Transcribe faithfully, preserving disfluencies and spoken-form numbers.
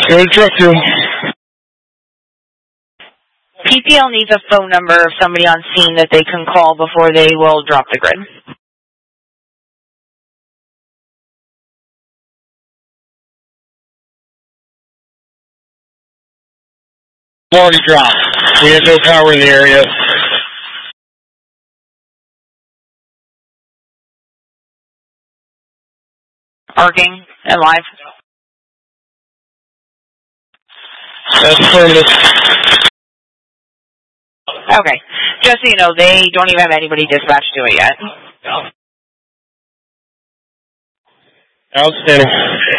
Go to truck two. P P L needs a phone number of somebody on scene that they can call before they will drop the grid. Already dropped. We have no power in the area. Arcing and live. That's affirmative. Okay. Just so you know, they don't even have anybody dispatched to it yet. Outstanding.